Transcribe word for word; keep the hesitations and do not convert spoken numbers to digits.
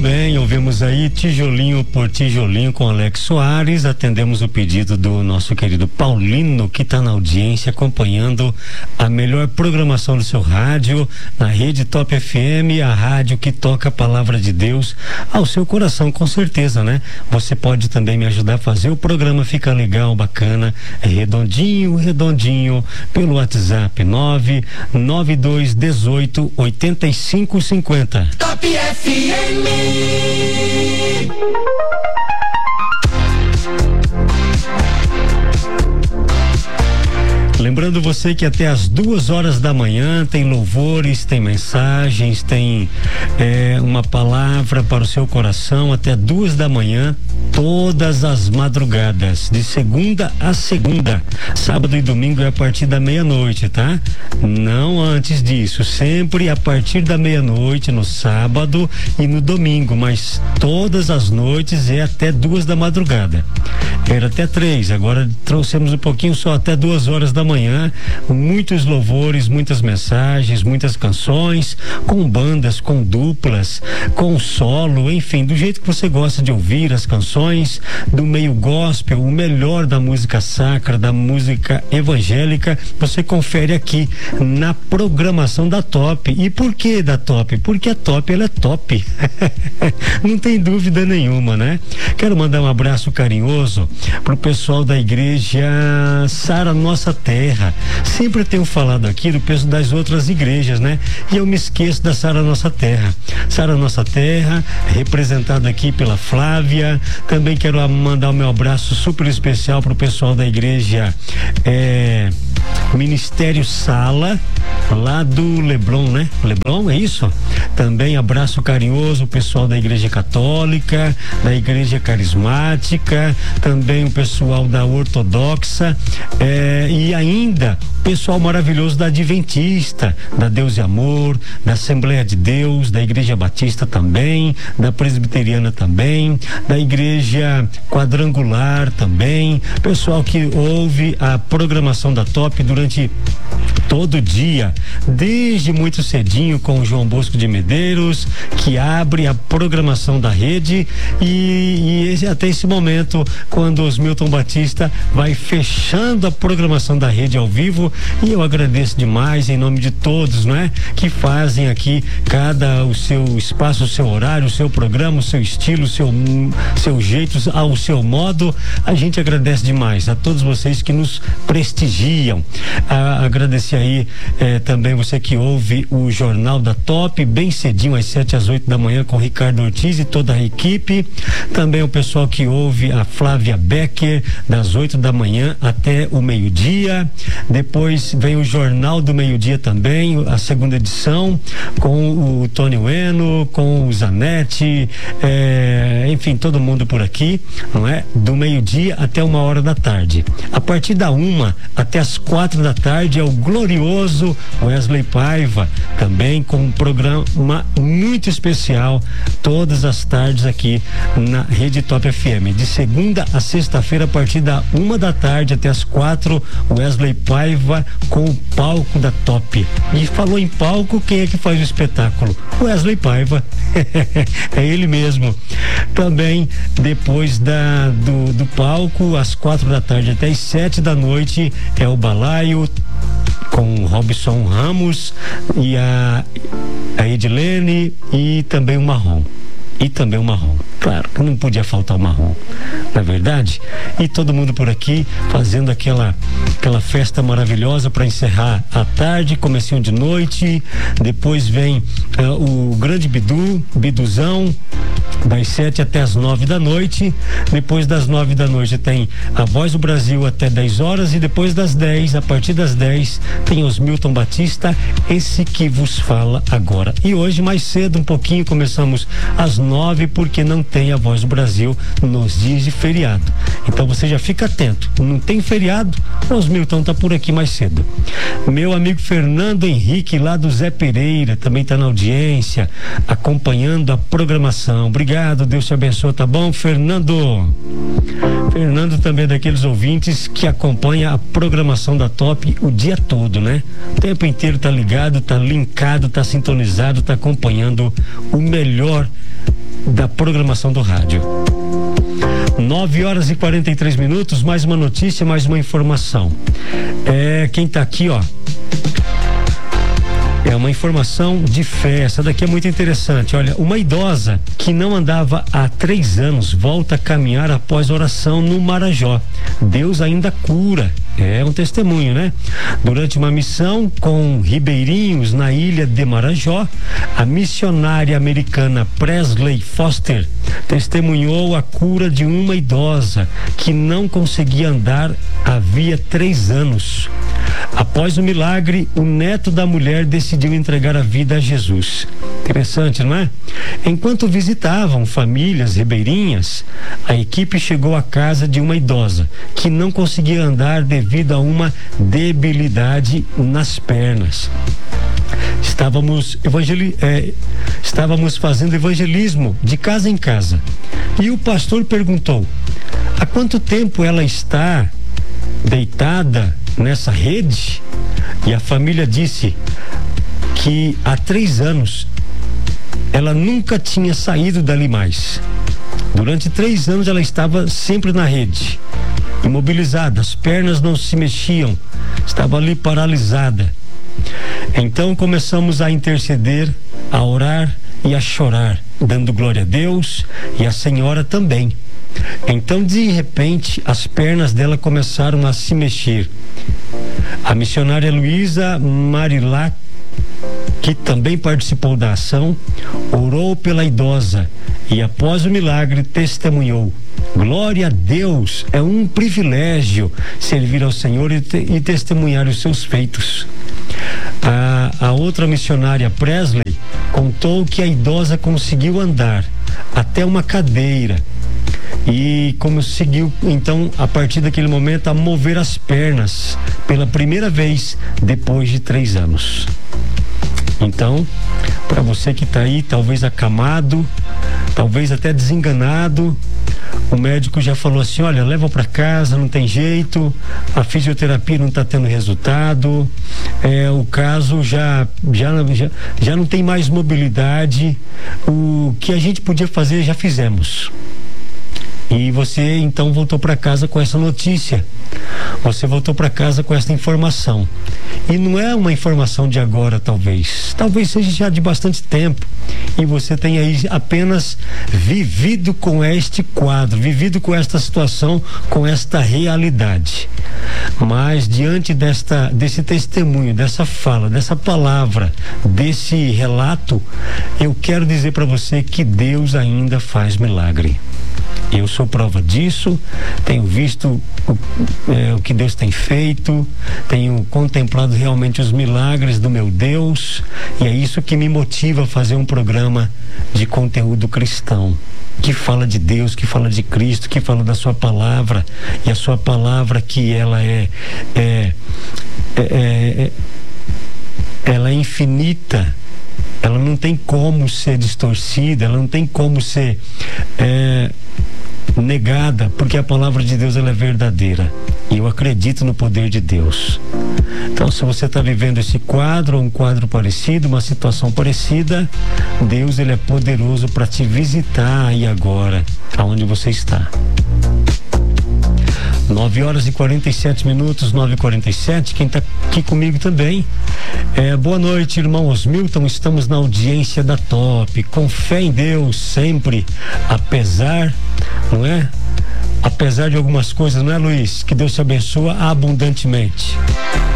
bem, ouvimos aí Tijolinho por Tijolinho com Alex Soares. Atendemos o pedido do nosso querido Paulino, que está na audiência acompanhando a melhor programação do seu rádio, na Rede Top F M, a rádio que toca a palavra de Deus ao seu coração, com certeza, né? Você pode também me ajudar a fazer o programa ficar legal, bacana, redondinho, redondinho, pelo WhatsApp nove nove dois um oito oito cinco cinco zero. Top F M. Lembrando você que até as duas horas da manhã tem louvores, tem mensagens, tem é, uma palavra para o seu coração até duas da manhã, todas as madrugadas, de segunda a segunda. Sábado e domingo é a partir da meia-noite, tá? Não antes disso, sempre a partir da meia-noite no sábado e no domingo, mas todas as noites é até duas da madrugada. Era até três, agora trouxemos um pouquinho só até duas horas da manhã. Manhã, muitos louvores, muitas mensagens, muitas canções, com bandas, com duplas, com solo, enfim, do jeito que você gosta de ouvir as canções, do meio gospel, o melhor da música sacra, da música evangélica, você confere aqui na programação da Top. E por que da Top? Porque a Top, ela é top. Não tem dúvida nenhuma, né? Quero mandar um abraço carinhoso pro pessoal da igreja Sara Nossa Terra. Sempre tenho falado aqui do peso das outras igrejas, né? E eu me esqueço da Sara Nossa Terra. Sara Nossa Terra, representada aqui pela Flávia. Também quero mandar o meu abraço super especial pro pessoal da igreja é, Ministério Sala, lá do Leblon, né? Leblon, é isso? Também abraço carinhoso o pessoal da Igreja Católica, da Igreja Carismática, também o pessoal da Ortodoxa, é, e ainda o pessoal maravilhoso da Adventista, da Deus e Amor, da Assembleia de Deus, da Igreja Batista também, da Presbiteriana também, da Igreja Quadrangular também, pessoal que ouve a programação da Top durante todo dia, desde muito cedinho, com o João Bosco de Medeiros, que abre a programação da rede, e, e esse, até esse momento, quando os Milton Batista vai fechando a programação da rede ao vivo. E eu agradeço demais em nome de todos, não é? Que fazem aqui cada o seu espaço, o seu horário, o seu programa, o seu estilo, o seu, seu jeito, ao seu modo. A gente agradece demais a todos vocês que nos prestigiam. A, agradecer aí eh, também você que ouve o Jornal da Top, bem cedinho, às sete às oito da manhã, com Ricardo Ortiz e toda a equipe. Também o pessoal que ouve a Flávia Becker, das oito da manhã até o meio-dia. Depois vem o Jornal do Meio-Dia também, a segunda edição, com o Tony Ueno, com o Zanetti, eh, enfim, todo mundo por aqui, não é? Do meio-dia até uma hora da tarde. A partir da uma até as quatro da tarde é o glorioso Wesley Paiva, também com um programa muito especial, todas as tardes aqui na Rede Top F M. De segunda a sexta-feira, a partir da uma da tarde até as quatro, Wesley Paiva com o palco da Top. E falou em palco, quem é que faz o espetáculo? Wesley Paiva. É ele mesmo. Também depois da, do, do palco, às quatro da tarde até as sete da noite, é o balaio com o Robson Ramos e a, a Edilene e também o Marrom. E também o Marrom. Claro que não podia faltar o Marrom, não é verdade? E todo mundo por aqui fazendo aquela aquela festa maravilhosa para encerrar a tarde, comecinho de noite. Depois vem uh, o grande Bidu, Biduzão, das sete até as nove da noite. Depois das nove da noite tem a Voz do Brasil até dez horas, e depois das dez, a partir das dez, tem os Milton Batista, esse que vos fala agora. E hoje mais cedo um pouquinho começamos às nove, porque não tem a Voz do Brasil nos dias de feriado. Então você já fica atento. Não tem feriado, os Milton tá por aqui mais cedo. Meu amigo Fernando Henrique, lá do Zé Pereira, também tá na audiência, acompanhando a programação. Obrigado, Deus te abençoe, tá bom, Fernando? Fernando também é daqueles ouvintes que acompanha a programação da Top o dia todo, né? O tempo inteiro tá ligado, tá linkado, tá sintonizado, tá acompanhando o melhor da programação do rádio. nove horas e quarenta e três minutos, mais uma notícia, mais uma informação. É, quem tá aqui, ó, é uma informação de fé. Essa daqui é muito interessante. Olha, uma idosa que não andava há três anos volta a caminhar após oração no Marajó. Deus ainda cura. É um testemunho, né? Durante uma missão com ribeirinhos na ilha de Marajó, a missionária americana Presley Foster testemunhou a cura de uma idosa que não conseguia andar havia três anos. Após o milagre, o neto da mulher decidiu entregar a vida a Jesus. Interessante, não é? Enquanto visitavam famílias ribeirinhas, a equipe chegou à casa de uma idosa que não conseguia andar devido a uma debilidade nas pernas. Estávamos, evangeli- é, estávamos fazendo evangelismo de casa em casa e o pastor perguntou: há quanto tempo ela está deitada nessa rede? E a família disse que há três anos ela nunca tinha saído dali mais. Durante três anos ela estava sempre na rede, imobilizada, as pernas não se mexiam, estava ali paralisada. Então começamos a interceder, a orar e a chorar, dando glória a Deus e a senhora também. Então, de repente, as pernas dela começaram a se mexer. A missionária Luísa Marilac, que também participou da ação, orou pela idosa e, após o milagre, testemunhou: glória a Deus, é um privilégio servir ao Senhor e, te, e testemunhar os seus feitos. A, a outra missionária, Presley, contou que a idosa conseguiu andar até uma cadeira e conseguiu, então, a partir daquele momento, a mover as pernas pela primeira vez depois de três anos. Então, para você que está aí, talvez acamado, talvez até desenganado, o médico já falou assim: olha, leva para casa, não tem jeito, a fisioterapia não está tendo resultado, é, o caso já, já, já, já não tem mais mobilidade, o que a gente podia fazer já fizemos. E você então voltou para casa com essa notícia, você voltou para casa com essa informação. E não é uma informação de agora, talvez, talvez seja já de bastante tempo, e você tem aí apenas vivido com este quadro, vivido com esta situação, com esta realidade. Mas diante desta, desse testemunho, dessa fala, dessa palavra, desse relato, eu quero dizer para você que Deus ainda faz milagre. Eu sou prova disso, tenho visto o, é, o que Deus tem feito, tenho contemplado realmente os milagres do meu Deus, e é isso que me motiva a fazer um programa de conteúdo cristão, que fala de Deus, que fala de Cristo, que fala da sua palavra, e a sua palavra que ela é, é, é, é, é ela é infinita. Ela não tem como ser distorcida, ela não tem como ser é, negada, porque a palavra de Deus ela é verdadeira, e eu acredito no poder de Deus. Então, se você está vivendo esse quadro, ou um quadro parecido, uma situação parecida, Deus ele é poderoso para te visitar aí agora, aonde você está. nove horas e quarenta e sete minutos, nove e quarenta e sete. Quem está aqui comigo também é: boa noite, irmão Osmilton. Estamos na audiência da Top, com fé em Deus sempre, apesar, não é? Apesar de algumas coisas, não é, Luiz? Que Deus te abençoe abundantemente.